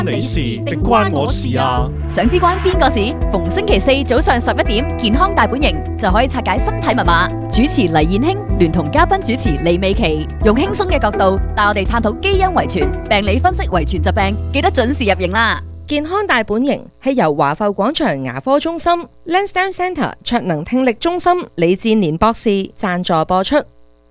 你事定關我事啊？ 想知關邊個事？逢星期四早上11點，健康大本營就可以拆解身體密碼。主持黎燕卿聯同嘉賓主持李美琪，用輕鬆嘅角度帶我哋探討基因遺傳、病理分析遺傳疾病，記得準時入營啦！ 健康大本營係由華埠廣場牙科中心、Lansdowne Centre 卓能聽力中心李志年博士贊助播出。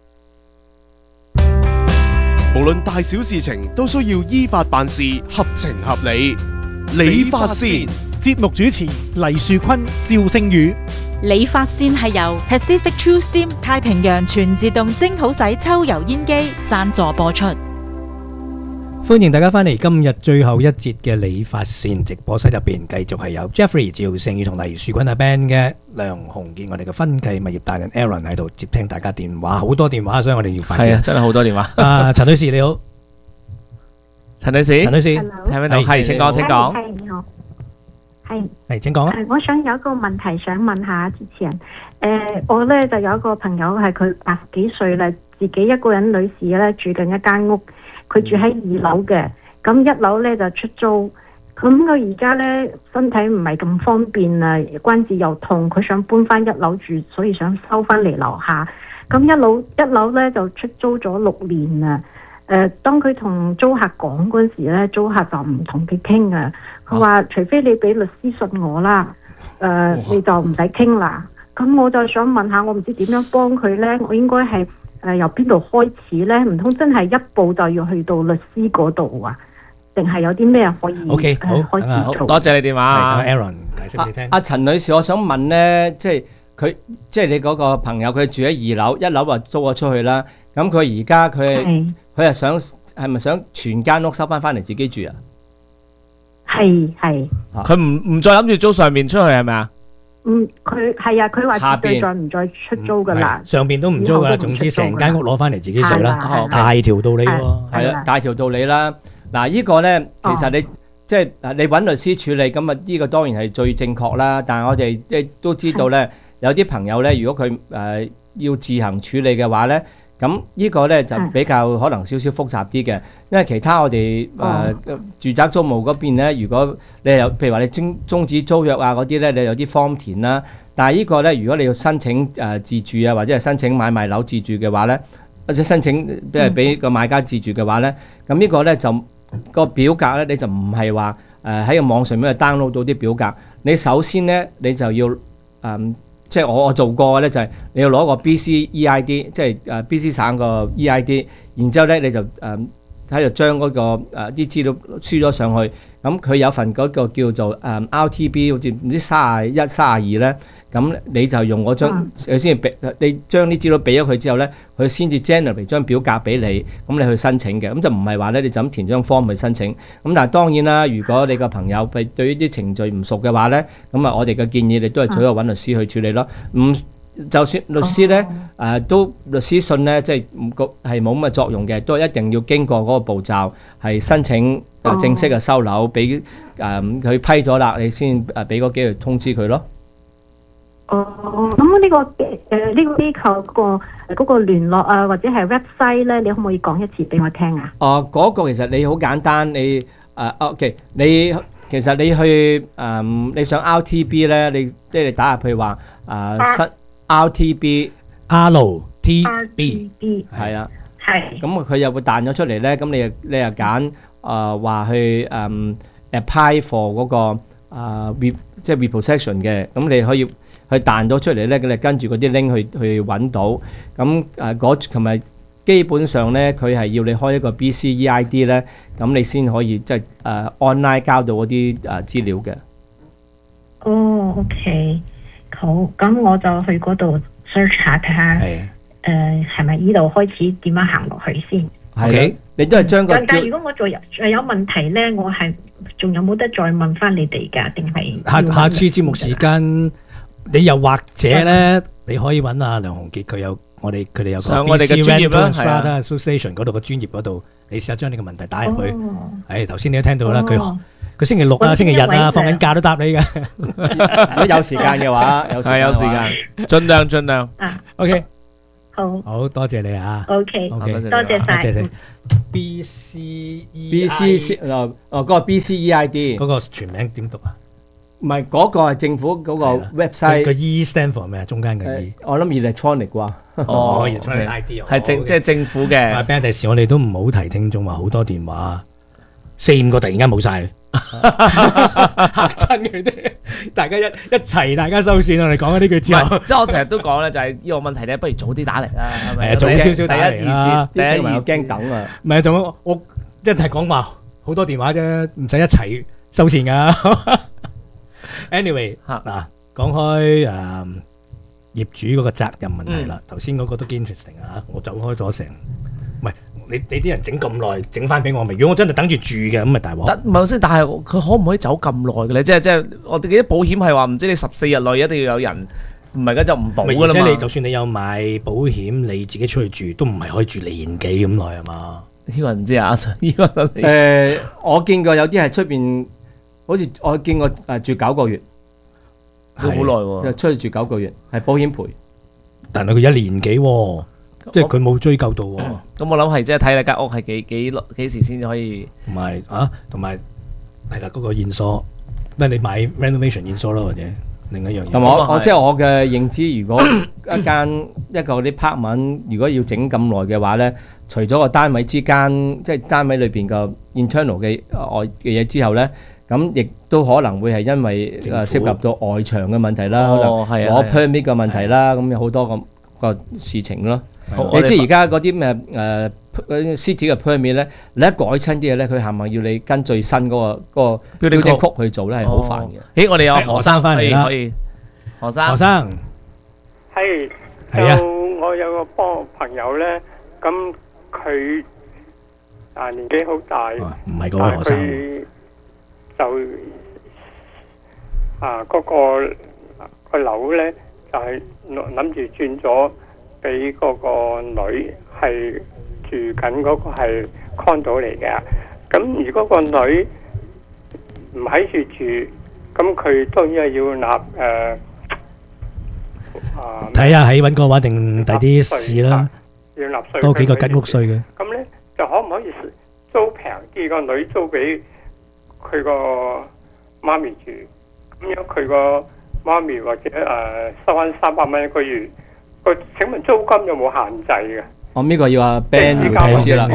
無論大小事情都需要依法辦事，合情合理。理髮線節目主持黎樹坤、趙星宇。 理髮線係由 Pacific True Steam 太平洋全自動蒸好洗抽油煙機贊助播出。 歡迎大家翻嚟今日最後一節嘅理髮線直播室入邊，繼續係有 Jeffrey、趙星宇同黎樹坤阿 Ben 嘅梁鴻杰，我哋嘅分計物業達人 Aaron 喺度接聽大家電話，好多電話，所以我哋要快啲。 係啊，真係好多電話。 陳女士你好， 陳女士， 陳女士， 聽唔聽到？係，請講，請講。 係你好， 係請講啊。 我想有一個問題想問下主持人。我咧就有一個朋友係佢80幾歲啦，自己一個人女士咧住緊一間屋。佢住喺2樓嘅，咁1樓咧就出租。咁佢而家咧身體唔係咁方便啊，關節又痛，佢想搬翻1樓住，所以想收翻嚟樓下。咁一樓咧就出租咗6年啦。當佢同租客講嗰陣時咧，租客就唔同佢傾啊。佢話除非你俾律師信我啦，你就唔使傾啦。咁我就想問下，我唔知點樣幫佢咧，我應該係由邊度開始呢？唔通真係一步就要去到律師嗰度啊？定係有啲咩可以 ？OK，好， 好多謝你電話。 Aaron 解釋俾你聽。 阿陳女士，我想問呢，即係你嗰個朋友，佢住喺2樓，1樓話租咗出去啦。咁佢而家佢係咪想全間屋收翻嚟自己住啊？ 係。 佢唔再諗住租上面出去係咪啊？ 佢係啊，佢話絕對再唔再出租噶啦， 上邊都唔租噶啦，總之成間屋攞翻嚟自己住啦，大條道理喎， 係啊，大條道理啦。嗱，呢個咧，其實你即係你揾律師處理，咁啊呢個當然係最正確啦。但係我哋都知道咧，有啲朋友咧，如果佢要自行處理嘅話咧，咁呢個咧就比較可能少少複雜啲嘅，因為其他我哋住宅租務嗰邊咧，如果你有譬如話你終止租約啊嗰啲咧，你有啲 form 填啦。但係呢個咧，如果你要申請自住啊，或者係申請買賣樓自住嘅話咧，或者申請即係俾個買家自住嘅話咧，咁呢個咧就個表格咧，你就唔係話喺個網上面去 download 到啲表格。你首先咧，你就要即係我做過嘅咧，就係你要攞個 BC EID， 即係BC 省個 EID， 然之後咧你就喺度將嗰個啲資料輸咗上去，咁佢有份嗰個叫做RTB， 好似唔知31、32咧，咁你就用嗰張佢先俾你將啲資料俾咗佢之後咧，佢先至 generate 張表格俾你，咁你去申請嘅，咁就唔係話咧你就咁填張 form 去申請。咁但係當然啦，如果你個朋友對於啲程序唔熟嘅話咧，咁啊我哋嘅建議你都係最好揾律師去處理咯。就算律師咧都律師信咧，即係冇乜作用嘅，都係一定要經過嗰個步驟，係申請正式嘅收樓，俾佢批咗啦，你先俾嗰幾日通知佢咯。 咁呢個機構嗰個聯絡啊，或者係 website 咧，你可唔可以講一次俾我聽啊？ 嗰個其實你好簡單，你OK，你其實你去你上 RTB 咧，你即係你打入去話RTB 係啊，係。咁佢又會彈咗出嚟咧，咁你又揀話去apply for 嗰個即係 repossession 嘅，咁你可以去彈咗出嚟咧，咁你跟住嗰啲 link 去揾到。咁同埋基本上咧，佢係要你開一個 BCEID 咧，咁你先可以即係online 交到嗰啲資料嘅。 OK。好，咁我就去嗰度 search 下睇下，係咪呢度開始點樣行落去先？ 係，你都係將個。 但係如果我再有問題咧，我係仲有冇得再問翻你哋㗎？定係下次節目時間，你又或者咧，你可以揾阿梁鴻杰，佢哋有個我哋嘅專業啦， 係啊 Association 嗰度嘅專業嗰度，你試下將呢個問題打入去。頭先你都聽到啦，佢星期六啊、星期日啊放緊假都答你㗎。如果有時間嘅話，有時間，盡量。 OK。 好好多謝你啊。 ，OK， OK， 多謝晒。 多謝你。BCEI BC 嗰個 BCEID 嗰個全名點讀啊？ 唔係嗰個係政府嗰個個 website。 E stand for 咩啊？中間嘅 E。 我諗 electronic 啩。 哦，electronic ID 即係政府嘅。 阿 Ben，第時我哋都唔好提聽眾話好多電話，4-5個突然間冇晒，嚇親佢哋。大家一齊，大家收線。我哋講咗呢句之後， 即係我成日都講咧，就係呢個問題咧，不如早啲打嚟啦，係咪？ 早少少打嚟啦。 啲聽眾驚等啊！ 唔係，仲我一係講話好多電話啫，唔使一齊收線噶。Anyway，嗱，講開業主嗰個責任問題啦，頭先嗰個都幾 interesting 啊！我走開咗成，唔係你啲人整咁耐，整翻俾我咪？如果我真係等住住嘅，咁咪大鑊。 唔係先，但係佢可唔可以走咁耐嘅咧？即係我哋記得保險係話唔知你14日內一定要有人，唔係嘅就唔保㗎啦嘛。 而且你就算你有買保險，你自己出去住都唔係可以住年幾咁耐啊嘛。 呢個唔知啊，阿 Sir，呢個我見過有啲係出邊，好似我見過住9個月。 都好耐喎， 就出去住9個月，係保險賠， 但係佢1年幾喎，即係佢冇追究到喎。 咁我諗係即係睇你間屋係幾時先至可以， 同埋係啦嗰個驗疏，咩你買 renovation 驗疏咯，或者另一樣嘢。 同埋我即係我嘅認知，如果一個啲 apartment 如果要整咁耐嘅話咧，除咗個單位之間，即係單位裏邊個 internal 嘅外嘅嘢之後咧。咁亦都可能會係因為涉及到外牆嘅問題啦，可能攞 permit 嘅問題啦，咁有好多個事情咯。你知而家嗰啲咩city 嘅 permit 咧，你一改親啲嘢咧，佢係咪要你跟最新嗰個標準曲去做咧，係好煩嘅。 咦，我哋有何生翻嚟啦， 可以何生係啊， 我有個朋友咧，咁佢年紀好大， 唔係嗰個何生。 就嗰個樓咧，就係諗住轉咗俾嗰個女，係住緊嗰個係 condo 嚟嘅。咁如果個女唔喺處住，咁佢當然係要納睇下喺揾個話定第啲事啦， 要納稅多幾個吉屋稅嘅。 咁咧就可唔可以租平啲個女租俾佢個媽咪住，咁樣佢個媽咪或者收翻300蚊一個月，請問租金有冇限制嘅？ 我呢個要阿 Ben 要睇先啦。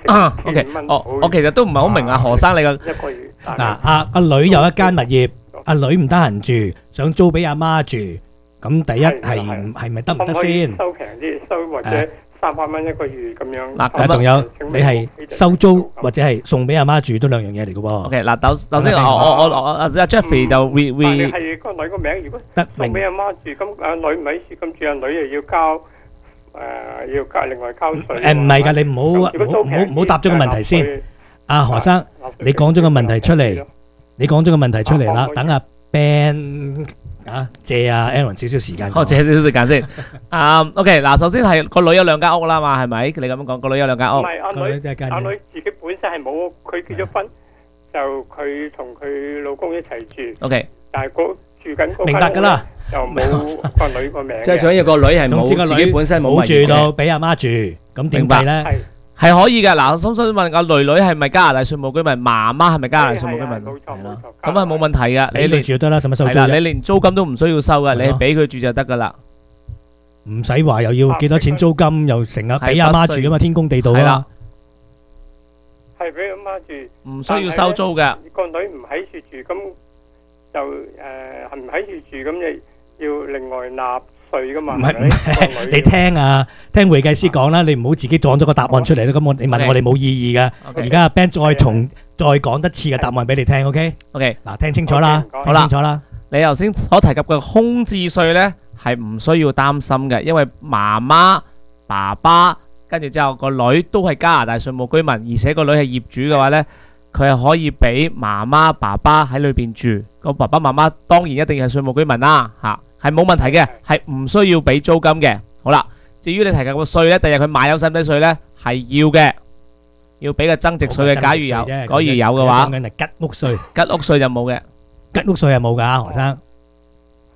OK，我其實都唔係好明啊，何生你個一個月嗱，阿女有一間物業，阿女唔得閒住，想租俾阿媽住，咁第一係咪得唔得先？ 收平啲，收或者300蚊一個月咁樣。 嗱，仲有你係收租或者係送俾阿媽住，都兩樣嘢嚟嘅喎。 OK，嗱，頭先我阿 Jeffrey 就會係個女個名，如果送俾阿媽住，咁阿女唔喺處，咁住阿女又要交另外交稅。 唔係㗎，你唔好答咗個問題先。阿何生，你講咗個問題出嚟啦，等阿 Ben。借阿 Aaron 少少時間， 借少少時間先。OK，嗱，首先係個女有2間屋啦嘛，係咪？你咁樣講，個女有2間屋。 唔係阿女自己本身係冇屋，佢結咗婚，就佢同佢老公一齊住。 OK， 但係住緊嗰間明白㗎啦， 就冇個女個名。 即係想要個女係冇自己本身冇住到，俾阿媽住，咁點計咧？ 係可以嘅。嗱，我想問個女係咪加拿大稅務居民？媽媽係咪加拿大稅務居民？ 冇錯， 咁係冇問題嘅。 你連住就得啦，使乜收租啫？ 係啦，你連租金都唔需要收嘅，你係俾佢住就得噶啦。 唔使話又要幾多錢租金，又成日俾阿媽住噶嘛，天公地道啊。 係俾阿媽住， 唔需要收租嘅。 個女唔喺處住，咁就係唔喺處住，咁你要另外納稅噶嘛？ 唔係，你聽會計師講啦，你唔好自己撞咗個答案出嚟啦。咁你問我哋冇意義噶。而家阿 Ben 再講一次嘅答案俾你聽，OK？嗱，聽清楚啦，聽清楚啦。 你頭先所提及嘅空置稅咧，係唔需要擔心嘅，因為媽媽、爸爸跟住之後個女都係加拿大稅務居民，而且個女係業主嘅話咧，佢係可以俾媽媽、爸爸喺裏邊住。個爸爸媽媽當然一定係稅務居民啦，嚇。係冇問題嘅，係唔需要俾租金嘅。好啦，至於你提及個稅咧，第日佢買樓使唔使稅咧？係要嘅，要俾個增值稅嘅。假如有嘅話， 講緊係吉屋稅， 吉屋稅就冇嘅， 吉屋稅係冇㗎，何生。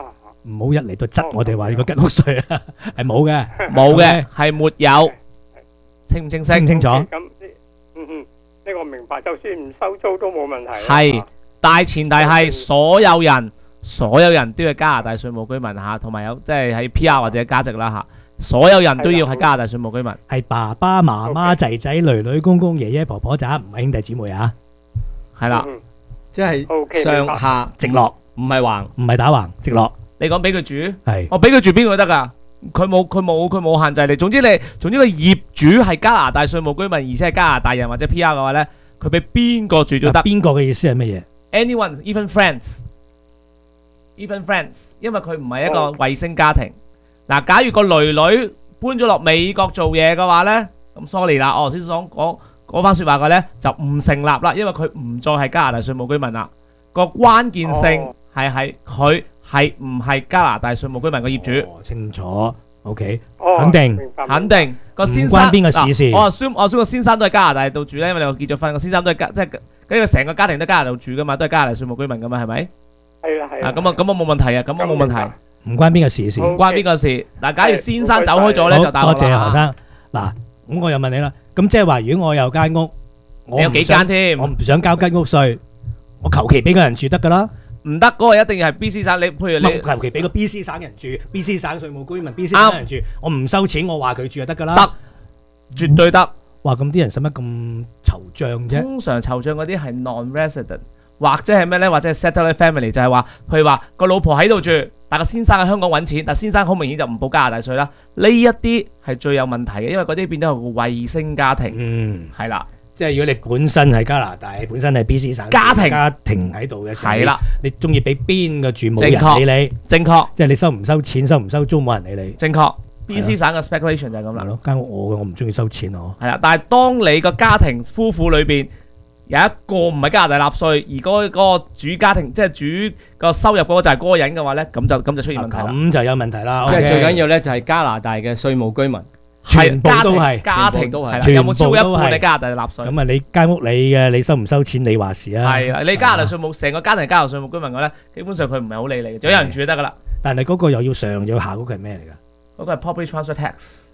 唔好一嚟到質我哋話個吉屋稅啊，係冇嘅， 冇嘅，係沒有，清唔清晰？ 清唔清楚？ 咁呢個明白，就算唔收租都冇問題。 係，大前提係所有人都要加拿大稅務居民嚇，同埋有即係喺 PR 或者加籍啦嚇，所有人都要係加拿大稅務居民。 係爸爸媽媽、仔仔、女女、公公、爺爺、婆婆咋，唔係兄弟姊妹啊。 係啦， 即係上下直落， 唔係橫， 唔係打橫，直落。 你講俾佢住， 係我俾佢住邊個都得㗎。佢冇限制你。總之個業主係加拿大稅務居民，而且係加拿大人或者 PR 嘅話咧，佢俾邊個住都得。 邊個嘅意思係乜嘢 ？Anyone, even friends，因為佢唔係一個衛星家庭。嗱，假如個女搬咗落美國做嘢嘅話咧，咁 sorry 啦，先講嗰番説話嘅咧就唔成立啦，因為佢唔再係加拿大稅務居民啦。個關鍵性係喺佢係唔係加拿大稅務居民嘅業主。 清楚 ，OK，肯定個先生唔關邊個事事。 我 assume 個先生都係加拿大度住咧，因為你話結咗婚，個先生都係即係跟住成個家庭都加拿大度住噶嘛，都係加拿大稅務居民噶嘛，係咪？ 係啊係啊。 咁我冇問題啊，咁我冇問題。 唔關邊個事事， 唔關邊個事。嗱，假如先生走開咗咧，就大鑊啦。 多謝何生。嗱，咁我又問你啦，咁即係話，如果我有間屋， 你有幾間添？ 我唔想交吉屋稅，我求其俾個人住得噶啦。 唔得，嗰個一定要係 BC 省。你譬如你求其俾個 BC 省人住，BC 省稅務居民，BC 省人住，我唔收錢，我話佢住就得噶啦。 得，絕對得。 哇，咁啲人使乜咁惆悵啫？ 通常惆悵嗰啲係 non-resident， 或者係咩咧？或者係 settled family， 就係話，譬如話個老婆喺度住，但個先生喺香港揾錢，但先生好明顯就唔報加拿大稅啦。呢一啲係最有問題嘅，因為嗰啲變咗係個衛星家庭。係啦。 即係如果你本身係加拿大，本身係 BC 省家庭喺度嘅時候，係啦，你中意俾邊個住冇人理你， 正確。 即係你收唔收錢、收唔收租冇人理你， 正確。BC 省嘅 speculation 就係咁啦。 間屋我唔中意收錢我。 係啦，但係當你個家庭夫婦裏邊有一個唔係加拿大納稅，而嗰個主家庭即係主個收入嗰個就係嗰個人嘅話咧，咁就出現問題啦。 咁就有問題啦。 即係最緊要咧就係加拿大嘅稅務居民。 全部都係家庭都係， 全有冇超過一部都係半你加拿大納稅？ 咁啊，你間屋你嘅，你收唔收錢你話事啊？ 係啦，你加拿大稅務成個家庭加拿大稅務居民嘅咧，基本上佢唔係好理你嘅，只要有人住就得噶啦。 但係嗰個又要上又要下，嗰個係咩嚟㗎？ 嗰個係 property transfer tax。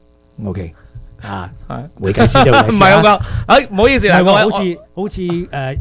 OK，係會計師就唔係咁講。唔好意思， 係喎，好似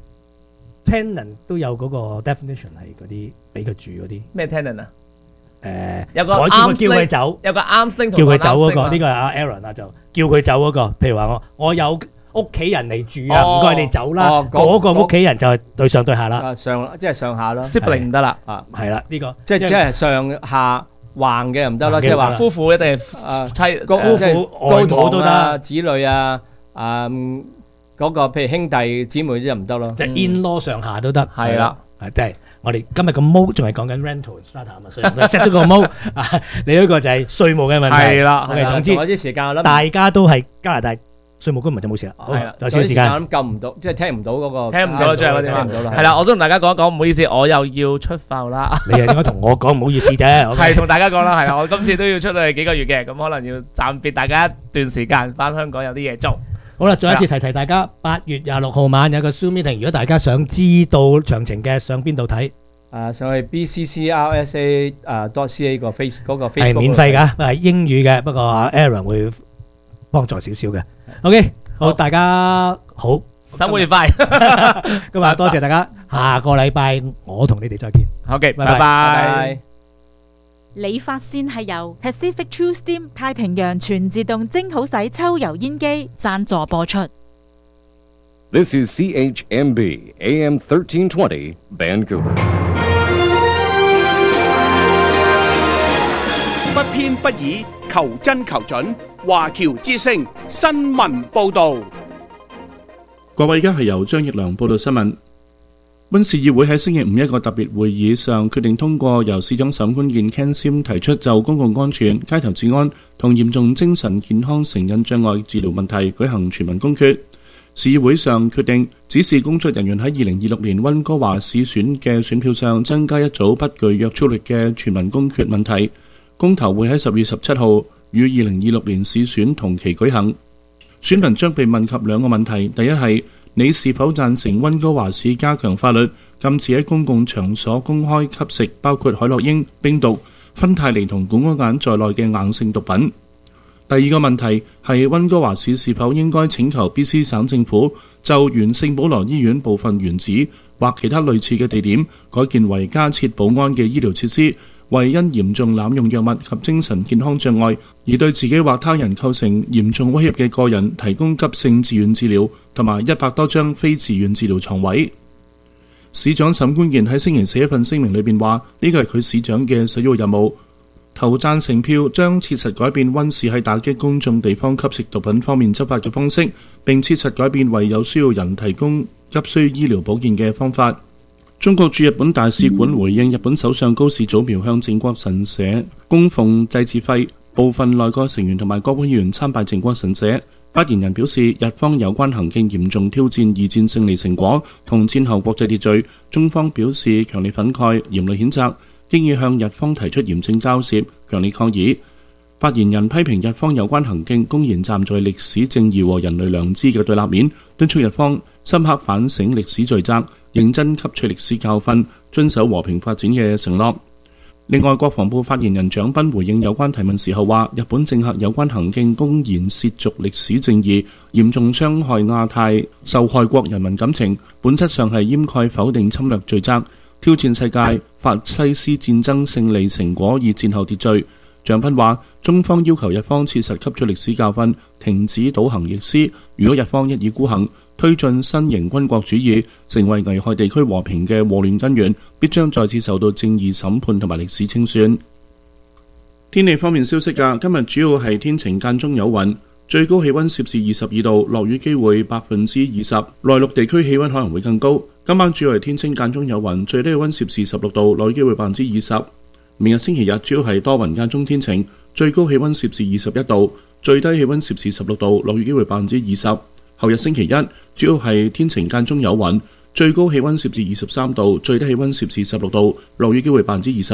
tenant 都有嗰個 definition 係嗰啲俾佢住嗰啲咩 tenant 啊？ 有個叫佢走， 有個 arms link 叫佢走嗰個，呢個係阿 Aaron 啊，就叫佢走嗰個。譬如話我有屋企人嚟住啊，唔該你走啦。嗰個屋企人就係對上對下啦， 即係上下咯。 sibling 唔得啦， 係啦，呢個即係上下橫嘅又唔得啦，即係話夫婦一定係妻夫婦高堂都得，子女啊嗰個譬如兄弟姊妹啲就唔得咯。 即係 in-law 上下都得， 係啦。 即係我哋今日個 mode 仲係講緊 rental strata 啊嘛，所以 set 咗個 mode 你嗰個就係稅務嘅問題。 係啦， 總之啲時間大家都係加拿大稅務居民就冇事啦。 係啦， 有少時間救唔到，即係聽唔到嗰個， 聽唔到啦，最後嗰啲聽唔到啦。係啦，我想同大家講一講，唔好意思，我又要出埠啦。 你係應該同我講唔好意思啫。 係同大家講啦，係啦，我今次都要出去幾個月嘅，咁可能要暫別大家一段時間，翻香港有啲嘢做。 好啦，再一次提大家，8月26號晚有個 Zoom meeting，如果大家想知道詳情嘅，上邊度睇？ 上去 BCCRSA.ca 個 Facebook 嗰個 Facebook 係免費㗎，係英語嘅，不過阿 Aaron 會幫助少少嘅。OK，好，大家好， 生活愉快。 今日多謝大家，下個禮拜我同你哋再見。 OK，拜拜。 理髮線係由 Pacific True Steam 太平洋全自動蒸好洗抽油煙機贊助播出。 This is CHMB AM 1320 Vancouver。 不偏不倚，求真求準。華僑之聲新聞報導。 各位，而家係由張奕良報道新聞。溫市議會喺星期五一個特別會議上決定通過由市長沈坤健 Ken Sim 提出就公共安全、街頭治安同嚴重精神健康成癮障礙治療問題舉行全民公決。市議會上決定指示工作人員喺2026年溫哥華市選嘅選票上增加一組不具約束力嘅全民公決問題。公投會喺10月17號與2026年市選同期舉行。選民將被問及兩個問題，第一係你是否贊成溫哥華市加強法律，禁止喺公共場所公開吸食包括海洛因、冰毒、芬太尼同谷氨鹼在內嘅硬性毒品？第二個問題係溫哥華市是否應該請求 BC 省政府就原聖保羅醫院部分原址或其他類似嘅地點改建為加設保安嘅醫療設施，為因嚴重濫用藥物及精神健康障礙而對自己或他人構成嚴重威脅嘅個人提供急性自願治療，同埋100多張非自願治療床位。市長沈官健喺星期四一份聲明裏邊話，呢個係佢市長嘅首要任務。投贊成票將切實改變溫市喺打擊公眾地方吸食毒品方面執法嘅方式，並切實改變為有需要人提供急需醫療保健嘅方法。中國駐日本大使館回應日本首相高市早苗向靖國神社供奉祭祀費，部分內閣成員同埋國會議員參拜靖國神社。發言人表示，日方有關行徑嚴重挑戰二戰勝利成果同戰後國際秩序，中方表示強烈憤慨、嚴厲譴責，經已向日方提出嚴正交涉，強烈抗議。發言人批評日方有關行徑公然站在歷史正義和人類良知嘅對立面，敦促日方深刻反省歷史罪責，認真吸取歷史教訓，遵守和平發展嘅承諾。另外，國防部發言人蔣斌回應有關提問時候話，日本政客有關行徑公然褻瀆歷史正義，嚴重傷害亞太受害國人民感情，本質上係掩蓋否定侵略罪責，挑戰世界法西斯戰爭勝利成果以戰後秩序。蔣斌話，中方要求日方切實吸取歷史教訓，停止倒行逆施。如果日方一意孤行，推進新型軍國主義，成為危害地區和平嘅禍亂根源，必將再次受到正義審判同埋歷史清算。天氣方面消息㗎，今日主要係天晴間中有雲，最高氣溫攝氏22度，落雨機會20%，內陸地區氣溫可能會更高。今晚主要係天晴間中有雲，最低氣溫攝氏16度，落雨機會20%。明日星期日主要係多雲間中天晴，最高氣溫攝氏21度，最低氣溫攝氏16度，落雨機會20%。後日星期一主要係天晴間中有雲，最高氣溫攝氏23度，最低氣溫攝氏16度，落雨機會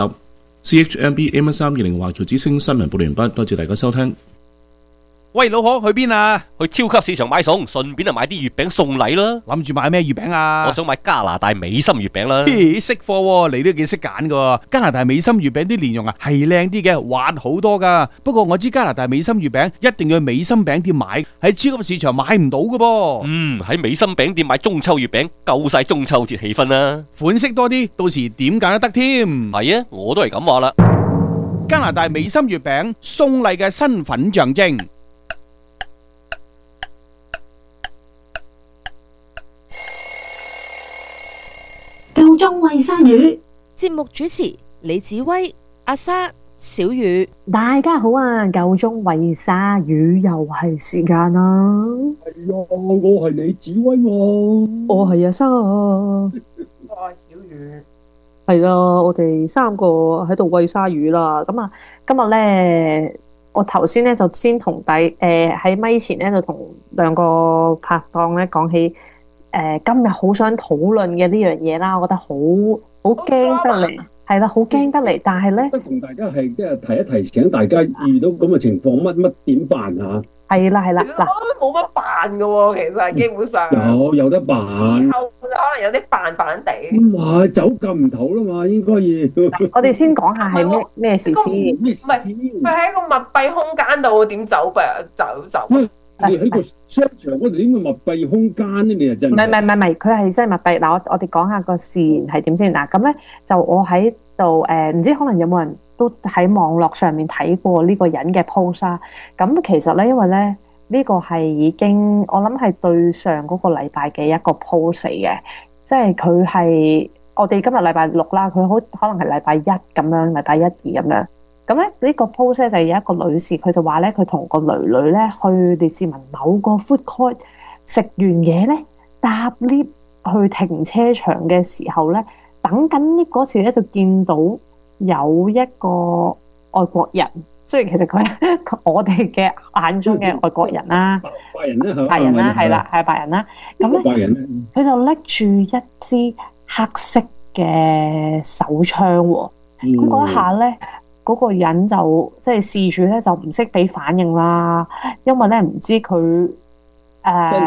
20%。CHMB AM320華僑之聲新聞報道完畢，多謝大家收聽。 喂，老婆去邊啊？去超級市場買餸，順便就買啲月餅送禮啦。 諗住買咩月餅啊？ 我想買加拿大美心月餅啦。 識貨喎，你都幾識揀噶。加拿大美心月餅啲蓮蓉啊係靚啲嘅，滑好多噶。不過我知加拿大美心月餅一定要去美心餅店買，喺超級市場買唔到噶噃。 喺美心餅店買中秋月餅，夠晒中秋節氣氛啦。 款式多啲，到時點揀都得添。 係啊，我都係咁話啦。 加拿大美心月餅，送禮嘅身份象徵。 夠鐘餵鯊魚， 節目主持李子威、阿莎、小雨， 大家好啊！夠鐘餵鯊魚又係時間啦。 係啊，我係李子威喎。 我係阿莎。我係小雨。 係啦，我哋3個喺度餵鯊魚啦。咁啊，今日咧，我頭先咧就先同喺咪前咧就同2個拍檔咧講起。今日好想討論嘅呢樣嘢啦，我覺得好驚得嚟，係啦，好驚得嚟，但係咧， 同大家係即係提醒大家遇到咁嘅情況乜點辦啊？ 係啦，嗱， 冇乜扮㗎喎，其實基本上有得扮， 之後就可能有啲扮地。 唔係走咁唔唞啦嘛，應該要。 我哋先講下係咩事先。 唔係佢喺一個密閉空間度點走走？ 你喺個商場嗰度點會密閉空間呢？你又真係唔係，佢係真係密閉。嗱，我哋講下個事緣係點先。嗱，咁咧就我喺度唔知可能有冇人都喺網絡上面睇過呢個人嘅 post 啦。咁其實咧，因為咧呢個係已經我諗係對上嗰個禮拜嘅一個 post 嚟嘅，即係佢係我哋今日禮拜6啦，佢可能係禮拜1咁樣，禮拜1、2咁樣。咁咧呢個 post 咧就有一個女士，佢就話咧佢同個女咧去列治文某個 food court 食完嘢咧，搭 lift 去停車場嘅時候咧，等緊 lift 嗰時咧就見到有一個外國人，雖然其實佢我哋嘅眼中嘅外國人啦， 白人啦， 白人啦，係啦，係白人啦。咁咧佢就拎住一支黑色嘅手槍喎。咁嗰一下咧。嗰個人就即係事主咧就唔識俾反應啦，因為咧唔知佢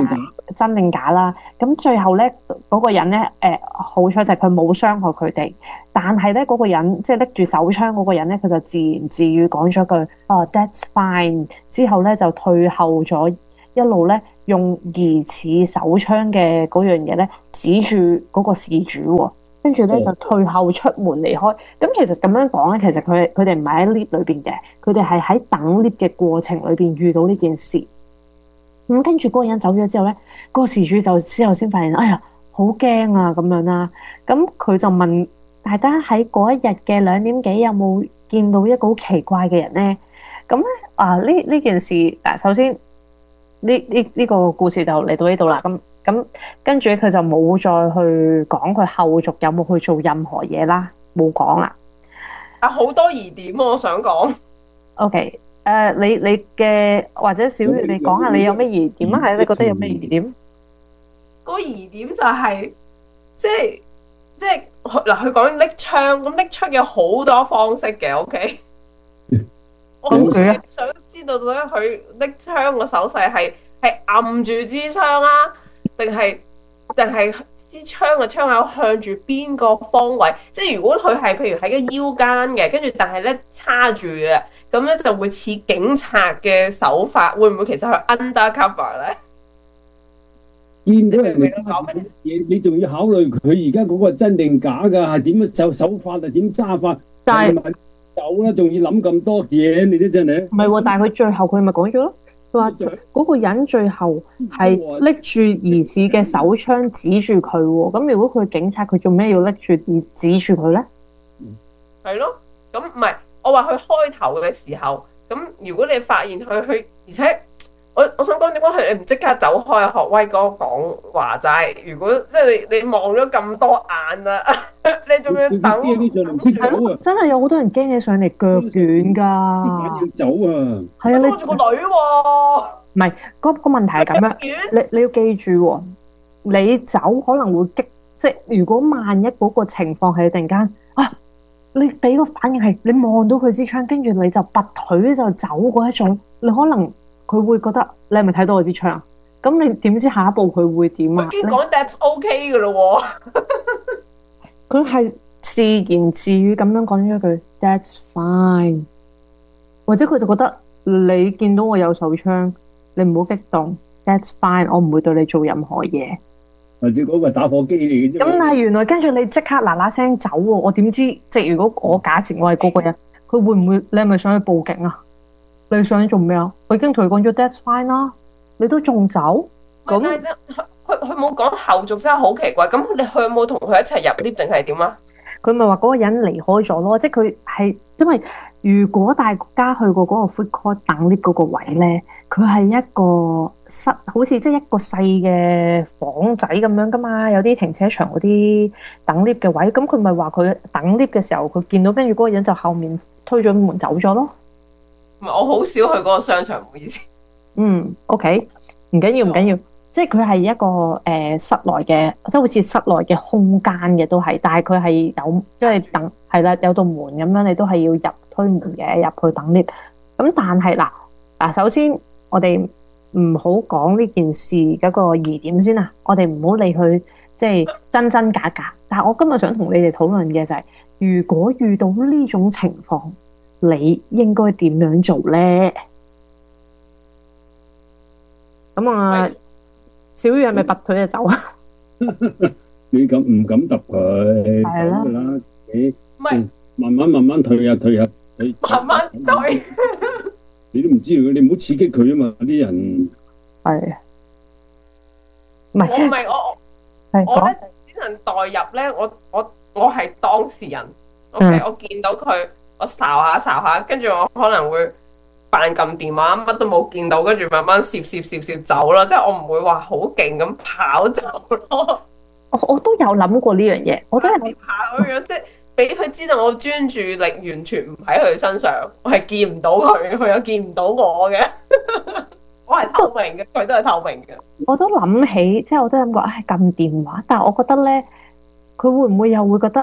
真定假啦。咁最後咧嗰個人咧好彩就係佢冇傷害佢哋，但係咧嗰個人即係拎住手槍嗰個人咧，佢就自言自語講咗句that's fine，之後咧就退後咗，一路咧用疑似手槍嘅嗰樣嘢咧指住嗰個事主喎。跟住咧就退後出門離開。咁其實咁樣講咧，其實佢哋唔係喺 lift 裏邊嘅，佢哋係喺等 lift 嘅過程裏邊遇到呢件事。咁跟住嗰個人走咗之後咧，嗰個事主就之後先發現，哎呀好驚啊咁樣啦。咁佢就問大家喺嗰一日嘅2點幾有冇見到一個好奇怪嘅人咧？咁咧呢件事首先呢個故事就嚟到呢度啦。咁跟住佢就冇再去講佢後續有冇去做任何嘢啦，冇講啦。 好多疑點喎，我想講。 OK， 你嘅或者小月，你講下你有咩疑點啊？係你覺得有咩疑點？ 個疑點就係、即係嗱，佢講拎槍，咁拎槍有好多方式嘅。OK， 我好想知道到底佢拎槍個手勢係按住支槍啊，定係支槍嘅槍口向住邊個方位？即係如果佢係譬如喺個腰間嘅，跟住但係咧叉住嘅，咁咧就會似警察嘅手法，會唔會其實係 undercover 咧？ 見到人哋揸住嘢，你仲要考慮佢而家嗰個真定假㗎？係點樣手法係點揸法？ 但係走啦，仲要諗咁多嘢，你都真係。 唔係喎，但係佢最後佢咪講咗咯？佢話嗰個人最後係拎住疑似嘅手槍指住佢喎。咁如果佢係警察，佢做咩要拎住指住佢咧？ 係咯，咁唔係我話佢開頭嘅時候，咁如果你發現佢，而且我想講點解佢你唔即刻走開？學威哥講話齋，如果即係你望咗咁多眼啦，你仲要等？ 真係有好多人驚起上嚟腳軟㗎。 要走啊！ 係啊，你拖住個女喎。 唔係個問題係咁樣，你要記住喎，你走可能會即係如果萬一嗰個情況係突然間你俾個反應係你望到佢支槍，跟住你就拔腿就走嗰一種，你可能佢會覺得你係咪睇到我支槍？咁你點知下一步佢會點啊？ 佢已經講 that's OK 㗎咯喎， 佢係自言自語咁樣講咗一句 that's fine， 或者佢就覺得你見到我有手槍，你唔好激動 that's fine， 我唔會對你做任何嘢。 或者嗰個打火機嚟嘅啫。 咁但係原來跟住你即刻嗱嗱聲走喎，我點知？即係如果我假設我係嗰個人，佢會唔會？你係咪想去報警啊？你想做咩啊？我已經同佢講咗 that's fine 啦，你都仲走？咁佢冇講後續，真係好奇怪。咁佢有冇同佢一齊入 lift 定係點啊？ 佢咪話嗰個人離開咗咯，即係佢係因為如果大家去過嗰個 food court 等 lift 嗰個位咧，佢係一個室，好似即係一個細嘅房仔咁樣噶嘛，有啲停車場嗰啲等 lift 嘅位，咁佢咪話佢等 lift 嘅時候，佢見到跟住嗰個人就後面推咗門走咗咯。 唔係，我好少去嗰個商場，唔好意思。 OK， 唔緊要唔緊要，即係佢係一個室內嘅，即係好似室內嘅空間嘅都係，但係佢係有即係等係啦，有道門咁樣，你都係要入推門嘅入去等 lift。咁但係嗱，首先我哋唔好講呢件事嗰個疑點先啦，我哋唔好理佢即係真真假假。但係我今日想同你哋討論嘅就係，如果遇到呢種情況，你應該點樣做咧？咁啊，小雨係咪拔腿就走啊？ 你唔敢揼佢， 係啦， 你慢慢退啊， 慢慢退。 你都唔知佢，你唔好刺激佢啊嘛！啲人係啊， 我咧只能代入咧，我係當事人。OK，我見到佢，我睄下，跟住我可能會扮撳電話，乜都冇見到，跟住慢慢攝走咯。即係我唔會話好勁咁跑走咯。 我都有諗過呢樣嘢，我都係跑咁樣，即係俾佢知道我專注力完全唔喺佢身上，我係見唔到佢，佢又見唔到我嘅。我係透明嘅，佢都係透明嘅。 我都諗起，即係我都諗過，撳電話，但係我覺得咧，佢會唔會又會覺得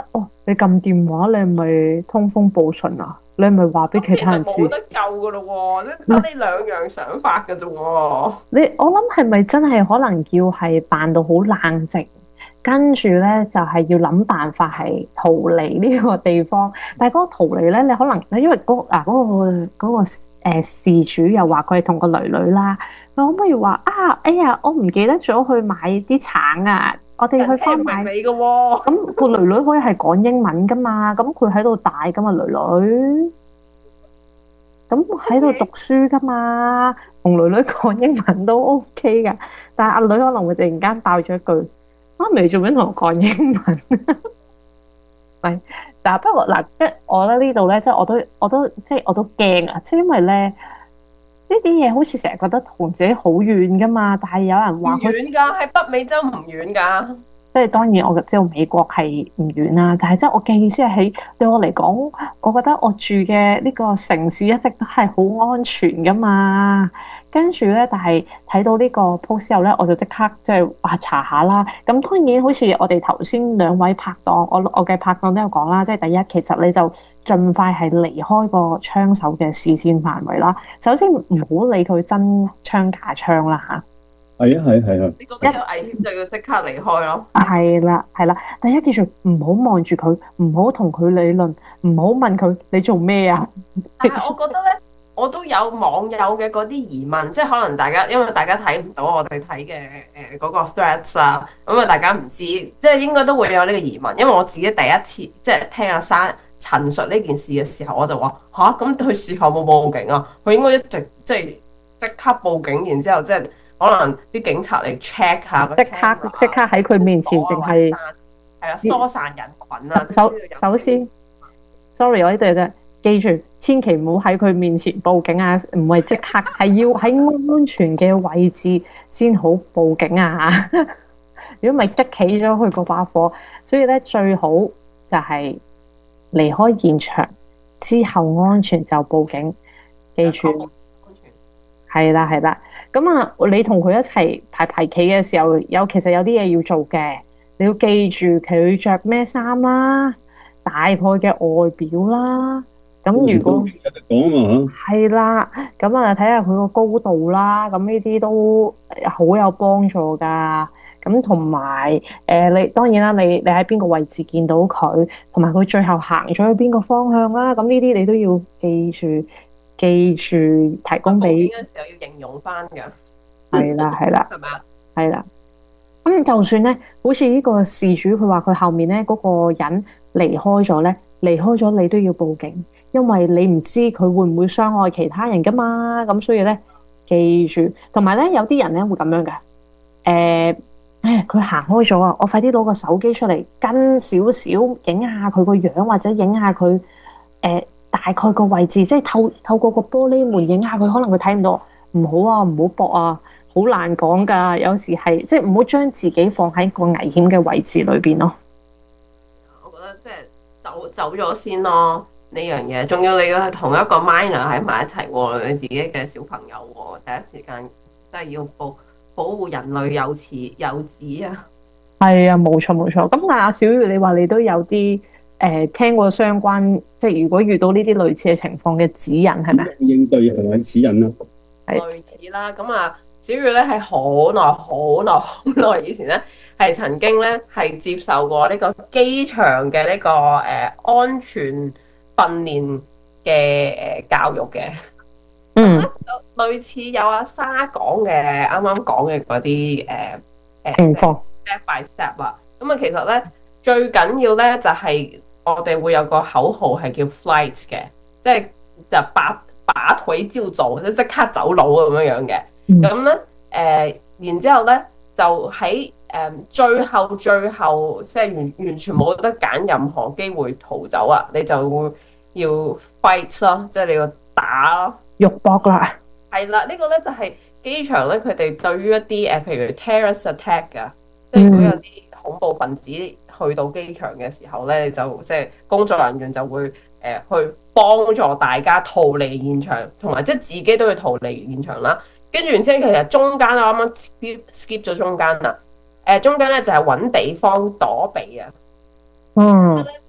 你撳電話，你係咪通風報信啊？你係咪話俾其他人知？ 冇得救噶咯喎，即係得呢兩樣想法噶啫喎。 我諗係咪真係可能要係扮到好冷靜，跟住咧就係要諗辦法係逃離呢個地方。但係嗰個逃離咧，你可能因為嗰個事主又話佢係同個女女啦，佢可唔可以話啊？哎呀，我唔記得咗去買啲橙啊！我哋去翻買你嘅喎。 咁個女女可以係講英文噶嘛？咁佢喺度大噶嘛，女女。咁喺度讀書噶嘛，同女女講英文都 OK 噶。但係阿女可能會突然間爆咗一句：媽咪做咩同我講英文？係，但係不過嗱，即係我覺得呢度咧，即係我都驚啊！即係因為咧呢啲嘢好似成日覺得同自己好遠噶嘛，但係有人話佢遠㗎，喺北美洲唔遠㗎。 即係當然我知道美國係唔遠啦，但係即係我嘅意思係對我嚟講，我覺得我住嘅呢個城市一直都係好安全噶嘛。跟住咧，但係睇到呢個 post 之後咧，我就即刻即係話查下啦。咁當然好似我哋頭先兩位拍檔，我嘅拍檔都有講啦，即係第一，其實你就盡快係離開個槍手嘅視線範圍啦。首先唔好理佢真槍假槍啦嚇。 係啊，係啊。 你覺得有危險就要即刻離開咯。 係啦，係啦。第一記住唔好望住佢，唔好同佢理論，唔好問佢你做咩啊。 但係我覺得咧，我都有網友嘅嗰啲疑問，即係可能大家因為大家睇唔到我哋睇嘅嗰個 threads 啊，咁啊大家唔知，即係應該都會有呢個疑問。因為我自己第一次即係聽阿生陳述呢件事嘅時候，我就話吓，咁佢事後冇報警啊？佢應該一直即刻報警，然之後即係。可能啲警察嚟 check 下， 即刻喺佢面前，定係係啦疏散人群啊。 首先 ，sorry， 我呢度嘅記住，千祈唔好喺佢面前報警啊！唔係即刻，係要喺安全嘅位置先好報警啊！如果唔係激起咗佢嗰把火，所以咧最好就係離開現場之後安全就報警。記住，係啦係啦。咁啊，你同佢一齊排企嘅時候，其實有啲嘢要做嘅。你要記住佢着咩衫啦，大概嘅外表啦。咁如果係啦，咁啊睇下佢個高度啦。咁呢啲都好有幫助噶。咁同埋你當然啦，你喺邊個位置見到佢，同埋佢最後行咗去邊個方向啦。咁呢啲你都要記住提供俾。 嘅時候要形容翻㗎。 係啦，係啦， 係咪啊？ 係啦。咁就算咧，好似呢個事主佢話佢後面咧嗰個人離開咗咧，離開咗你都要報警，因為你唔知佢會唔會傷害其他人噶嘛。咁所以咧，記住，同埋咧有啲人咧會咁樣嘅。佢行開咗啊！我快啲攞個手機出嚟，跟少少影下佢個樣，或者影下佢大概個位置，即係透過個玻璃門影下佢，可能佢睇唔到。唔好啊，唔好搏啊，好難講㗎。有時係即係唔好將自己放喺個危險嘅位置裏邊咯。 我覺得即係走咗先咯，呢樣嘢。仲要你要係同一個 minor 喺埋一齊喎，你自己嘅小朋友喎，第一時間真係要保護人類有子啊！係啊，冇錯冇錯。咁但係阿小月，你話你都有啲聽過相關，即係如果遇到呢啲類似嘅情況嘅指引係咪？ 應對係咪指引啊？ 類似啦，咁啊，小月咧係好耐以前咧，係曾經咧係接受過呢個機場嘅呢個安全訓練嘅教育嘅。類似有阿莎講嘅，啱啱講嘅嗰啲情況 step by step 啦。咁啊，其實咧最緊要咧就係我哋會有個口號係叫 flight 嘅，即係就把腿照做，即刻走佬咁樣嘅。咁咧然之後咧就喺最後即係完全冇得揀任何機會逃走啊！你就會要 fight 咯，即係你要打咯， 肉搏啦。係啦，呢個咧就係機場咧，佢哋對於一啲譬如 terrorist attack 㗎，即係如果有啲恐怖分子去到機場嘅時候咧，就即係工作人員就會去幫助大家逃離現場，同埋即係自己都要逃離現場啦。跟住然之後，其實中間我啱啱 skip 咗中間啦。中間咧就係揾地方躲避啊。佢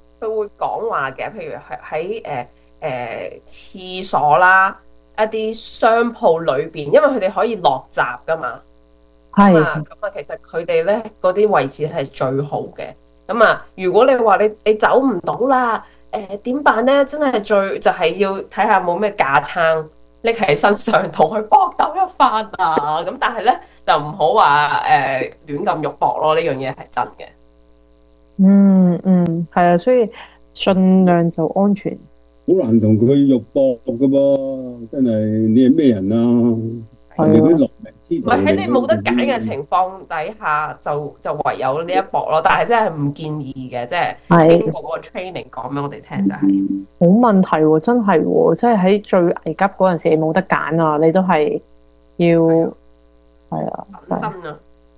會講話嘅，譬如喺廁所啦，一啲商鋪裏邊，因為佢哋可以落閘噶嘛。 係咁啊，其實佢哋咧嗰啲位置係最好嘅。咁啊，如果你話你走唔到啦，點辦咧？真係就係要睇下冇咩架撐拎喺身上同佢搏鬥一番啊！咁但係咧就唔好話亂咁肉搏咯，呢樣嘢係真嘅。 係啊，所以盡量就安全。 好難同佢肉搏噶噃，真係你係咩人啊？係啊，落命之徒。 唔係喺你冇得揀嘅情況底下，就唯有呢一搏咯。但係真係唔建議嘅，即係經過嗰個 training 講俾我哋聽就係。 冇問題喎，真係喎，即係喺最危急嗰陣時，你冇得揀啊，你都係要係啊， 真啊，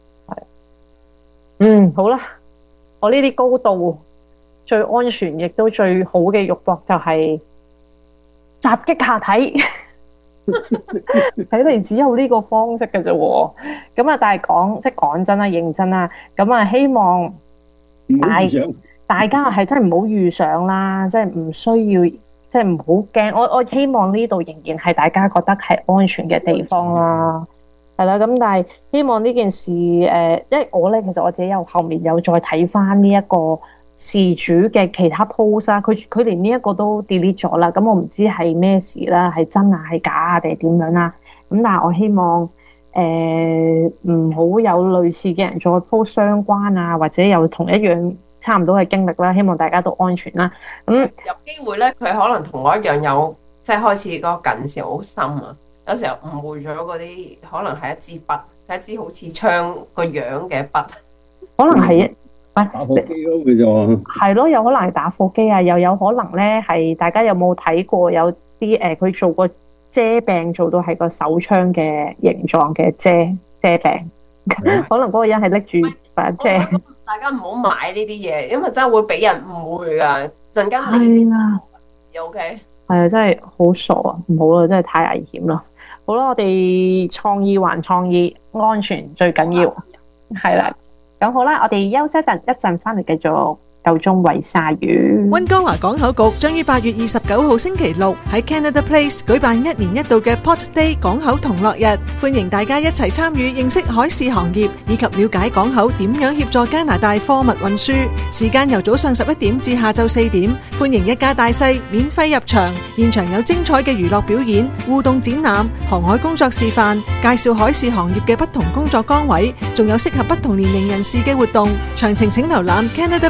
係。好啦，我呢啲高度最安全亦都最好嘅肉搏就係襲擊下體。睇嚟只有呢個方式嘅啫喎，咁啊，但係講真啦，認真啦，咁啊，希望大家係真係唔好遇上啦，即係唔需要，即係唔好驚。我希望呢度仍然係大家覺得係安全嘅地方啦，係啦。咁但係希望呢件事因為我咧，其實我自己後面有再睇翻呢一個事主嘅其他 post 啦，佢連呢一個都 delete 咗啦，咁我唔知係咩事啦，係真啊係假啊定係點樣啦？咁但係我希望唔好有類似嘅人再 post 相關啊，或者有同一樣差唔多嘅經歷啦，希望大家都安全啦。咁有機會咧，佢可能同我一樣有即係開始嗰個近視好深啊，有時候誤會咗嗰啲可能係一支筆，係一支好似槍個樣嘅筆， 可能係打火機咯，佢就話係咯，有可能係打火機啊，又有可能咧係大家有冇睇過有啲佢做個遮柄做到係個手槍嘅形狀嘅遮柄，可能嗰個人係拎住把遮。 大家唔好買呢啲嘢，因為真係會俾人誤會噶。陣間係啊 ，OK， 係啊，真係好傻啊，唔好啦，真係太危險啦。好啦，我哋創意還創意，安全最緊要，係啦。咁好啦，我哋休息一陣翻嚟繼續夠鐘餵鯊魚。 溫哥華港口局將於8月29號星期六喺 Canada Place 舉辦1年1度嘅 Port Day 港口同樂日，歡迎大家一齊參與認識海事行業以及了解港口點樣協助加拿大貨物運輸。時間由早上11點至下晝4點，歡迎一家大細免費入場，現場有精彩嘅娛樂表演、互動展覽、航海工作示範，介紹海事行業嘅不同工作崗位，仲有適合不同年齡人士嘅活動。詳情請瀏覽 Canada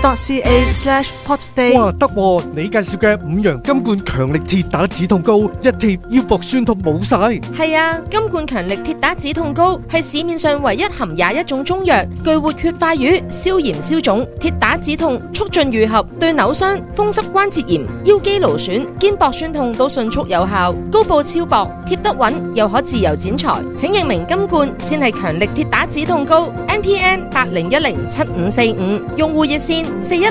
Place.ca/portday。 哇，得喎！你介紹嘅5樣金冠強力鐵打止痛膏，一貼腰膊酸痛冇晒。 係啊，金冠強力鐵打止痛膏係市面上唯一含21種中藥，具活血化瘀、消炎消腫、鐵打止痛、促進愈合，對扭傷、風濕關節炎、腰肌勞損、肩膊酸痛都迅速有效。膏布超薄，貼得穩，又可自由剪裁。請認明金冠先係強力鐵打止痛膏 ，NPN 80107545，用戶熱線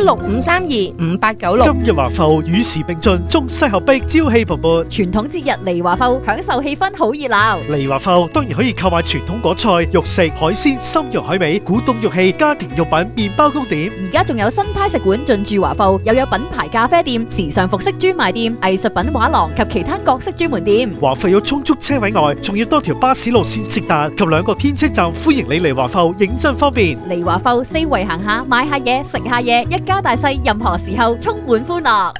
416-532-5896。 今日華埠與時並進，中西合璧，朝氣蓬勃。 傳統節日嚟華埠，享受氣氛好熱鬧。 嚟華埠當然可以購買傳統果菜、肉食、海鮮、參茸海味、古董玉器、家庭用品、麵包糕點。 而家仲有新派食館進駐華埠，又有品牌咖啡店、時尚服飾專賣店、藝術品畫廊及其他各式專門店。 華埠有充足車位外，仲要多條巴士路線直達及2個天車站，歡迎你嚟華埠，認真方便。 嚟華埠四圍行下，買下嘢，食下嘢，一家大細任何時候充滿歡樂。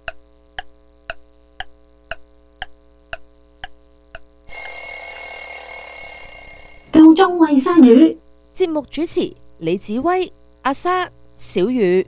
夠鐘餵鯊魚。 節目主持李子威、阿莎、小雨。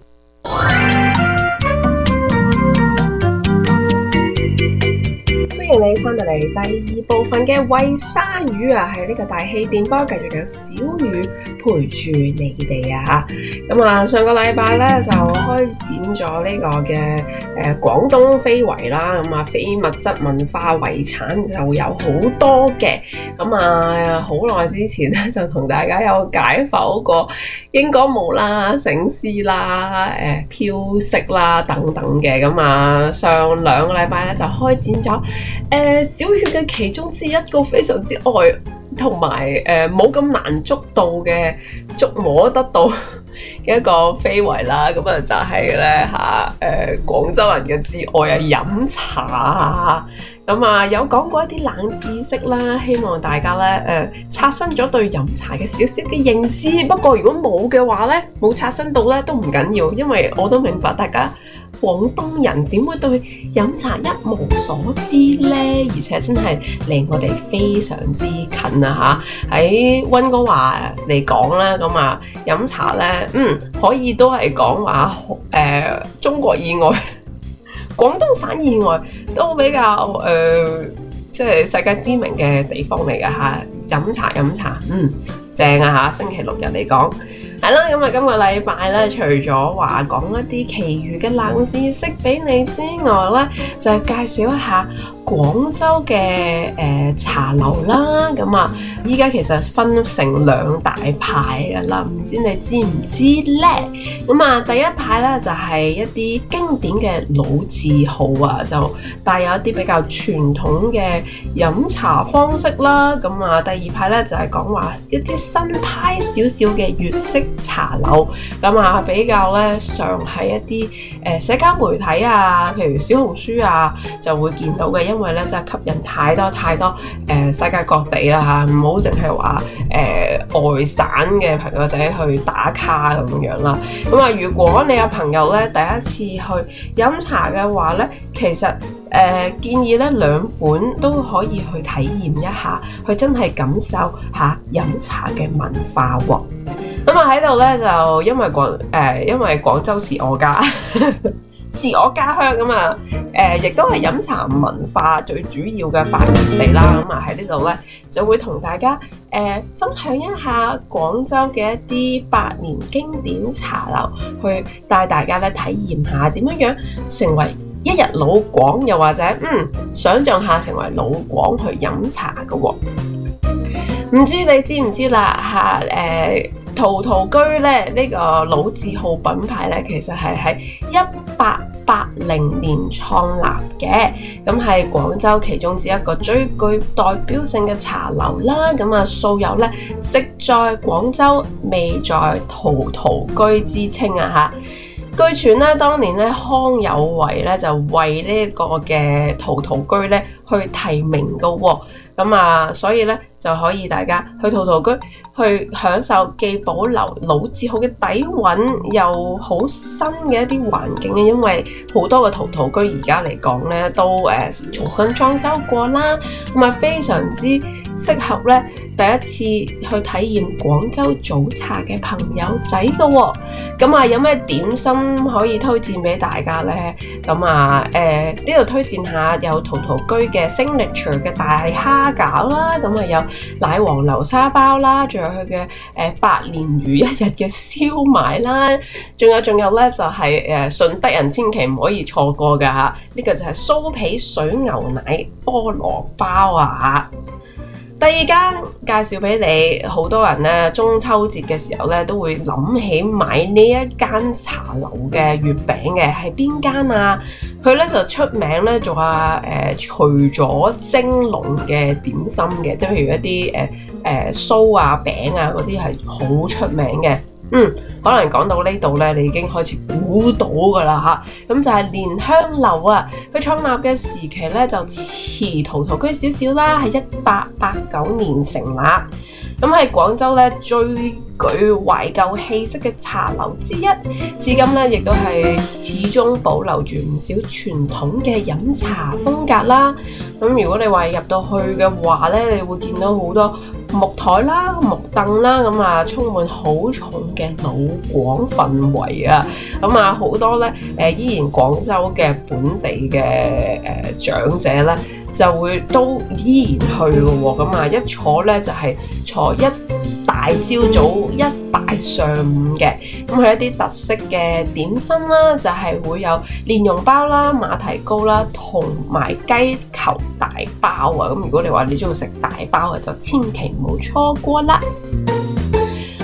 歡迎你翻到嚟第2部分嘅餵鯊魚啊，喺呢個大氣電波繼續有小雨陪住你哋啊。咁啊，上個禮拜咧就開展咗呢個嘅廣東非遺啦，咁啊非物質文化遺產就有好多嘅。咁啊好耐之前咧就同大家有解剖過英歌舞啦、醒獅啦、飄色啦等等嘅。咁啊上2個禮拜咧就開展咗小雨嘅其中之一個非常之愛同埋冇咁難捉到嘅捉摸得到嘅一個非遺啦。咁啊就係咧廣州人嘅至愛啊，飲茶啊。咁啊有講過一啲冷知識啦，希望大家咧刷新咗對飲茶嘅少少嘅認知。不過如果冇嘅話咧，冇刷新到咧都唔緊要，因為我都明白大家廣東人點會對飲茶一無所知呢？而且真係離我哋非常之近啊！喺溫哥華嚟講啦，咁啊飲茶咧，可以都係講話中國以外。廣東省以外都比較即係世界知名嘅地方嚟㗎嚇，飲茶，正啊嚇！星期六日嚟講，係啦，咁啊今個禮拜咧，除咗話講一啲其餘嘅冷知識俾你之外咧，就係介紹一下廣州嘅茶樓啦。咁啊，依家其實分成兩大派㗎啦，唔知你知唔知咧？咁啊，第一派咧就係一啲經典嘅老字號啊，就帶有一啲比較傳統嘅飲茶方式啦。咁啊，第二派咧就係講話一啲新派少少嘅粵式茶樓，咁啊比較咧常喺一啲社交媒體啊，譬如小紅書啊，就會見到嘅，因為咧真係吸引太多世界各地啦嚇，唔好淨係話外省嘅朋友仔去打卡咁樣啦。咁啊，如果你有朋友咧第一次去飲茶嘅話咧，其實建議咧兩款都可以去體驗一下，去真係感受下飲茶嘅文化喎。咁啊喺度咧就因為廣州是我家是我家鄉咁啊，亦都係飲茶文化最主要嘅發源地啦。咁啊喺呢度咧就會同大家分享一下廣州嘅一啲百年經典茶樓，去帶大家咧體驗下點樣成為一日老廣，又或者想像下成為老廣去飲茶嘅喎。唔知你知唔知啦陶陶居咧呢個老字號品牌咧，其實係喺1880年創立嘅，咁係廣州其中之一個最具代表性嘅茶樓啦。咁啊素有咧食在廣州，味在陶陶居之稱啊嚇。據傳咧，當年咧康有為咧就為呢個嘅陶陶居咧去提名嘅喎。咁啊，所以咧就可以大家去陶陶居去享受既保留老字號嘅底蘊，又好新嘅一啲環境嘅，因為好多嘅陶陶居而家嚟講咧都重新裝修過啦，咁啊非常之適合咧第一次去體驗廣州早茶嘅朋友仔嘅喎。咁啊有咩點心可以推薦俾大家咧？咁啊呢度推薦下有陶陶居嘅 signature 嘅大蝦餃啦，咁啊有奶黃流沙包啦，仲有佢嘅百年如一日嘅燒賣啦，仲有咧就係順德人千祈唔可以錯過㗎嚇，呢個就係酥皮水牛奶菠蘿包啊！第二間介紹俾你，好多人咧中秋節嘅時候咧都會諗起買呢一間茶樓嘅月餅嘅，係邊間啊？佢咧就出名咧做除咗蒸籠嘅點心嘅，即係譬如一啲酥啊餅啊嗰啲係好出名嘅。可能講到呢度咧，你已經開始估到㗎啦嚇，咁就係蓮香樓啊！佢創立嘅時期咧就遲陶陶居少少啦，係1889年成立。咁喺廣州咧最具懷舊氣息嘅茶樓之一，至今咧亦都係始終保留住唔少傳統嘅飲茶風格啦。咁如果你話入到去嘅話咧，你會見到好多木台啦、木凳啦，咁啊充滿好重嘅老廣氛圍啊！咁啊好多咧依然廣州嘅本地嘅長者咧，就會都依然去嘅喎。咁啊一坐咧就係坐一大朝早一大上午嘅。咁佢一啲特色嘅點心啦，就係會有蓮蓉包啦、馬蹄糕啦，同埋雞球大包啊！咁如果你話你中意食大包嘅，就千祈唔好錯過啦。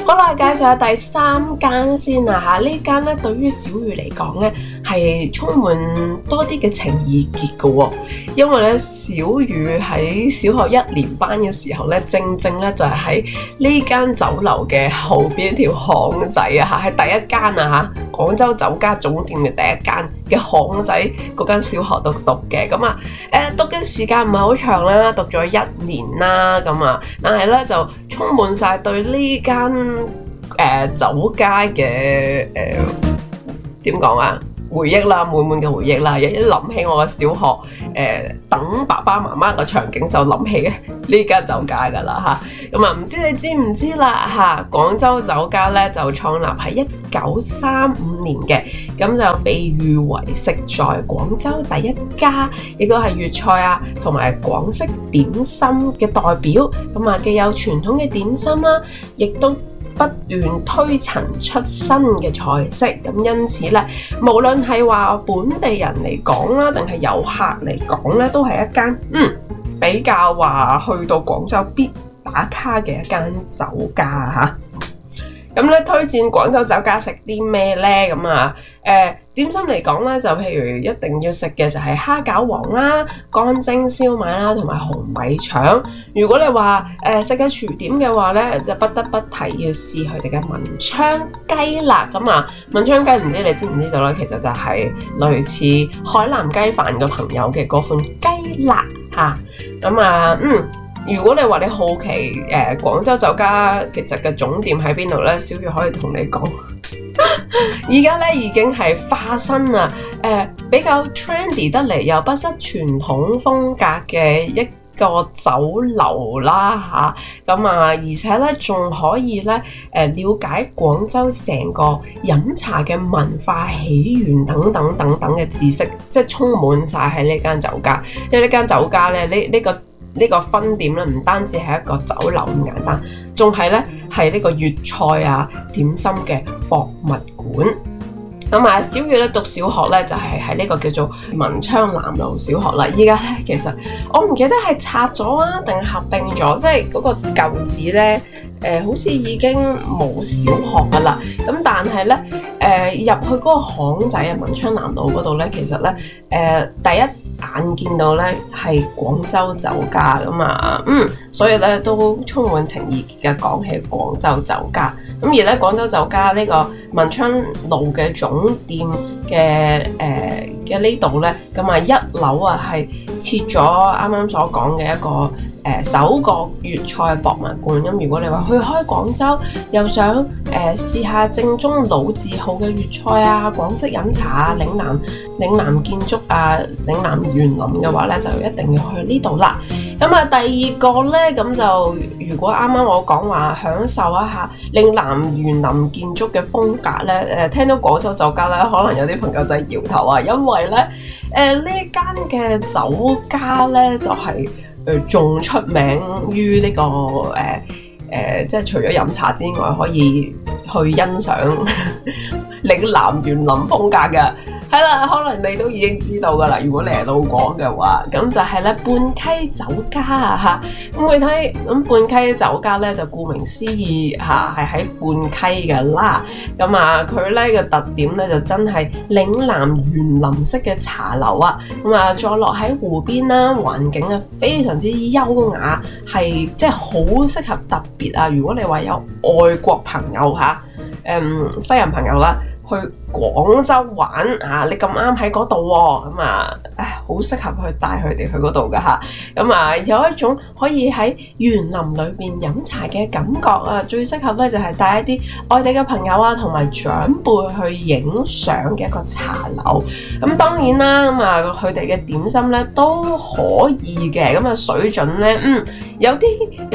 好啦，介紹下第3間先啊嚇，呢間咧對於小雨嚟講咧係充滿多啲嘅情意結嘅喎，因為咧小雨喺小學1年班嘅時候咧，正咧就係喺呢間酒樓嘅後邊條巷仔啊嚇，係第一間啊嚇，廣州酒家總店嘅第一間嘅巷仔嗰間小學度讀嘅，咁啊讀嘅時間唔係好長啦，讀咗1年啦，咁啊，但係咧就充滿晒對呢間酒家嘅點講啊回憶啦，滿滿嘅回憶啦，一諗起我嘅小學等爸爸媽媽嘅場景就諗起呢間酒家噶啦嚇，咁啊唔知你知唔知啦嚇？廣州酒家咧就創立喺1935年嘅，咁就被譽為食在廣州第一家，亦都係粵菜啊同埋廣式點心嘅代表，咁啊既有傳統嘅點心啦，亦都不斷推陳出新嘅菜式，咁因此咧，無論係話本地人嚟講啦，定係遊客嚟講咧，都係一間比較話去到廣州必打卡嘅一間酒家嚇。咁咧推薦廣州酒家食啲咩咧？咁啊點心嚟講咧，就譬如一定要食嘅就係蝦餃王啦、乾蒸燒賣啦，同埋紅米腸。如果你話食嘅廚點嘅話咧，就不得不提要試佢哋嘅文昌雞啦。咁啊，文昌雞唔知你知唔知道咧？其實就係類似海南雞飯嘅朋友嘅嗰款雞辣嚇。咁啊如果你話你好奇廣州酒家其實嘅總店喺邊度咧，小月可以同你講。而家咧已經係化身啊，比較 trendy 得嚟又不失傳統風格嘅一個酒樓啦嚇，咁啊而且咧仲可以咧了解廣州成個飲茶嘅文化起源等等嘅知識，即係充滿晒喺呢間酒家。因為呢間酒家咧呢個分店咧唔單止係一個酒樓咁簡單，仲係咧係呢個粵菜啊點心嘅博物館。咁啊，小月咧讀小學咧就係喺呢個叫做文昌南路小學啦。依家咧其實我唔記得係拆咗啊，定係合併咗，即係嗰個舊址咧好似已經冇小學噶啦。咁但係咧入去嗰個巷仔啊，文昌南路嗰度咧，其實咧第一眼見到咧係廣州酒家咁啊，所以咧都充滿情意結嘅講起廣州酒家。咁而咧廣州酒家呢個文昌路嘅總店嘅呢度咧，咁啊1樓啊係設咗啱啱所講嘅一個首個粵菜博物館。咁如果你話去開廣州，又想試下正宗老字號嘅粵菜啊、廣式飲茶啊、嶺南建築啊、嶺南園林嘅話咧，就一定要去呢度啦。咁啊，第二個咧，咁就如果啱啱我講話享受一下嶺南園林建築嘅風格咧，聽到廣州酒家咧，可能有啲朋友就係搖頭啊，因為咧呢間嘅酒家咧就係仲出名於呢個即係除咗飲茶之外，可以去欣賞嶺南園林風格嘅。係啦，可能你都已經知道噶啦。如果你係路過嘅話，咁就係咧泮溪酒家啊嚇。咁你睇泮溪酒家咧，就顧名思義嚇，係喺泮溪嘅啦。咁啊，佢咧嘅特點咧就真係嶺南園林式嘅茶樓啊。咁啊，坐落喺湖邊啦，環境啊非常之優雅，係即係好適合特別啊。如果你話有外國朋友嚇，西人朋友啦，去廣州玩啊！你咁啱喺嗰度喎，咁啊，好適合去帶佢哋去嗰度噶嚇。咁啊，有一種可以喺園林裏邊飲茶嘅感覺啊，最適合咧就係帶一啲外地嘅朋友啊，同埋長輩去影相嘅一個茶樓。咁當然啦，咁啊，佢哋嘅點心咧都可以嘅，咁啊水準咧，有啲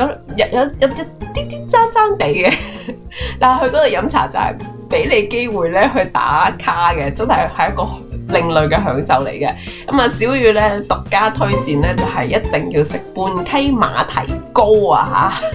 爭地嘅，但係去嗰度飲茶就係俾你機會咧去打卡嘅，真係一個另類嘅享受嚟嘅。咁啊，小雨咧獨家推薦咧就係一定要食泮溪馬蹄糕啊嚇！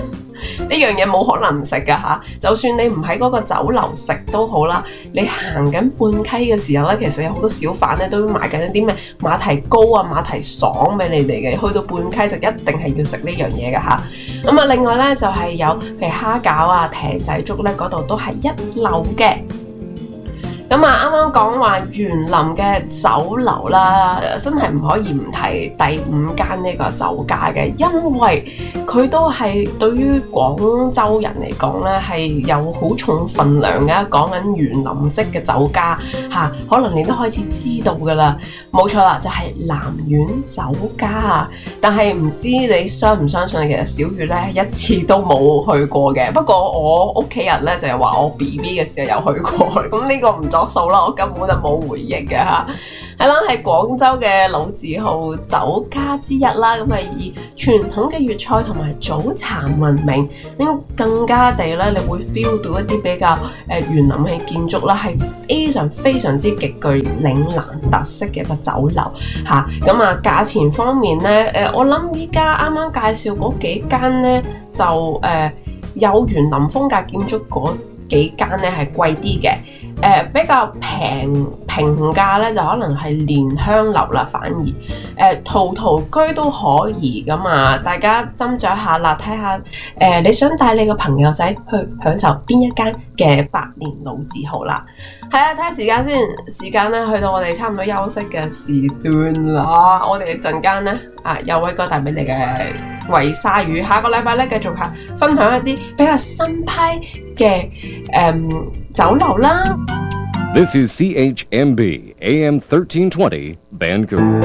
呢樣嘢冇可能唔食㗎嚇。就算你唔喺嗰個酒樓食都好啦，你行緊半溪嘅時候咧，其實有好多小販咧都賣緊一啲咩馬蹄糕啊、馬蹄爽俾你哋嘅。去到半溪就一定係要食呢樣嘢㗎嚇。咁啊，另外咧就係有譬如蝦餃啊、艇仔粥咧，嗰度都係一流嘅。咁啊，啱啱講話園林嘅酒樓啦，真係唔可以唔提第5間呢個酒家嘅，因為佢都係對於廣州人嚟講咧係有好重分量嘅。講緊園林式嘅酒家嚇，可能你都開始知道㗎啦，冇錯啦，就係南苑酒家。但係唔知你相唔相信，其實小月咧一次都冇去過嘅。不過我屋企人咧就係話我 BB 嘅時候有去過，咁呢個唔作數啦，我根本就冇回憶嘅嚇。係啦，係廣州嘅老字號酒家之一啦。咁係以傳統嘅粵菜同埋早茶聞名，咁更加地咧，你會 feel 到一啲比較園林嘅建築啦，係非常非常之極具嶺南特色嘅一個酒樓嚇。咁啊，價錢方面咧，我諗依家啱啱介紹嗰幾間咧，就有園林風格建築嗰幾間咧係貴啲嘅。比較平價咧就可能係蓮香樓啦，反而陶陶居都可以㗎嘛，大家斟酌下啦，睇下你想帶你個朋友仔去享受邊一間嘅百年老字號啦。係啊，睇下時間先，時間咧去到我哋差唔多休息嘅時段啦，我哋陣間咧有位哥帶俾你嘅維鯊魚，下個禮拜咧繼續下分享一啲比較新派嘅酒樓啦。 This is CHMB AM 1320 Vancouver。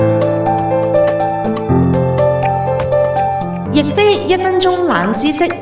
亦非1分鐘冷知識。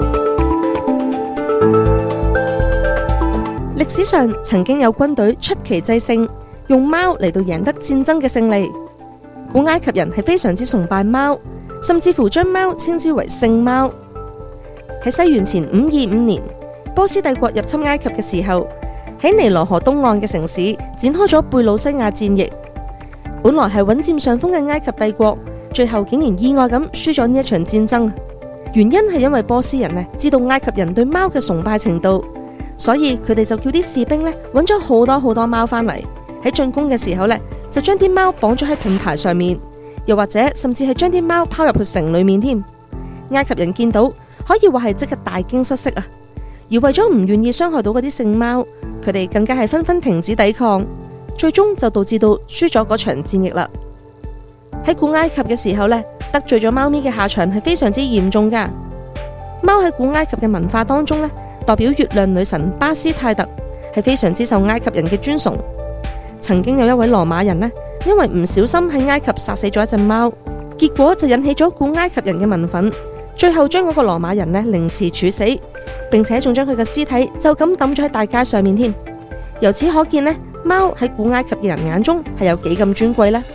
歷史上曾經有軍隊出奇制勝，用貓嚟到贏得戰爭嘅勝利。古埃及人係非常之崇拜貓，甚至乎將貓稱之為聖貓。喺西元前525年，波斯帝國入侵埃及嘅時候，喺尼羅河東岸嘅城市展開咗貝魯西亞戰役。本來係穩佔上風嘅埃及帝國，最後竟然意外咁輸咗呢一場戰爭。原因係因為波斯人知道埃及人對貓嘅崇拜程度，所以佢哋就叫啲士兵揾咗好多貓返嚟，喺進攻嘅時候就將啲貓綁咗喺盾牌上面，又或者甚至係將啲貓拋入去城裏面添。埃及人見到可以話係即刻大驚失色啊！而為咗唔願意傷害到嗰啲聖貓，佢哋更加係紛紛停止抵抗，最終就導致到輸咗嗰場戰役啦。喺古埃及嘅時候得罪咗貓咪嘅下場係非常之嚴重噶。貓喺古埃及嘅文化當中代表月亮女神巴斯泰特，係非常之受埃及人嘅尊崇。曾經有一位羅馬人因為唔小心喺埃及殺死咗一隻貓，結果就引起咗古埃及人嘅民憤，最後將嗰個羅馬人凌遲處死，並且仲將佢嘅屍體就咁抌咗喺大街上面添。由此可見貓喺古埃及嘅人眼中係有幾咁尊貴呢？